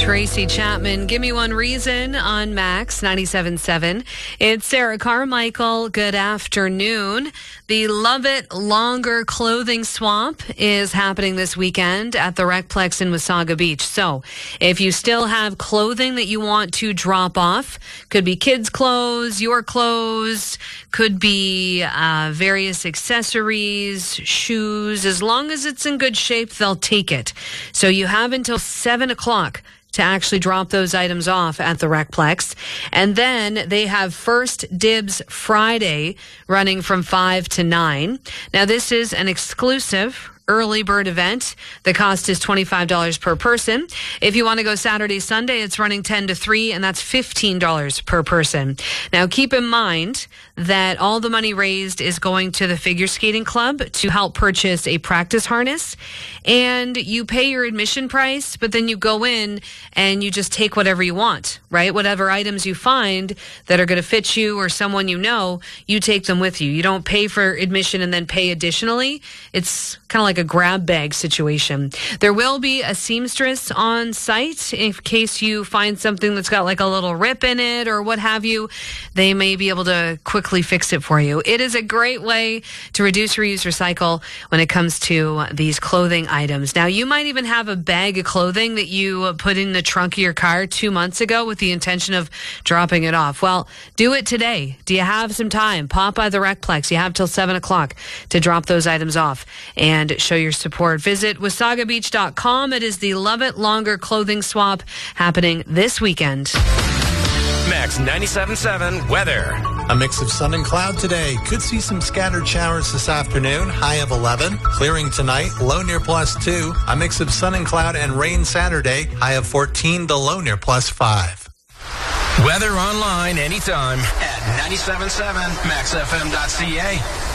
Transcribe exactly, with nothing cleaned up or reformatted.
Tracy Chapman, give me one reason on Max ninety-seven point seven. It's Sarah Carmichael. Good afternoon. The Love It Longer Clothing Swap is happening this weekend at the Recplex in Wasaga Beach. So if you still have clothing that you want to drop off, could be kids' clothes, your clothes, could be uh, various accessories, shoes. As long as it's in good shape, they'll take it. So you have until seven o'clock to actually drop those items off at the Recplex. And then they have First Dibs Friday running from five to nine. Now, this is an exclusive early bird event. The cost is twenty-five dollars per person. If you want to go Saturday, Sunday, it's running ten to three, and that's fifteen dollars per person. Now, keep in mind that all the money raised is going to the Figure Skating Club to help purchase a practice harness. And you pay your admission price, but then you go in and you just take whatever you want, right? Whatever items you find that are going to fit you or someone you know, you take them with you. You don't pay for admission and then pay additionally. It's kind of like a grab bag situation. There will be a seamstress on site in case you find something that's got like a little rip in it or what have you. They may be able to quickly fix it for you. It is a great way to reduce, reuse, recycle when it comes to these clothing items. Now, you might even have a bag of clothing that you put in the trunk of your car two months ago with the intention of dropping it off. Well, do it today. Do you have some time? Pop by the Recplex. You have till seven o'clock to drop those items off and show your support. Visit wasaga beach dot com. It is the Love It Longer Clothing Swap happening this weekend. Max ninety-seven point seven weather. A mix of sun and cloud today. Could see some scattered showers this afternoon. High of eleven. Clearing tonight. Low near plus two. A mix of sun and cloud and rain Saturday. High of fourteen. The low near plus five. Weather online anytime at ninety-seven point seven max f m dot c a.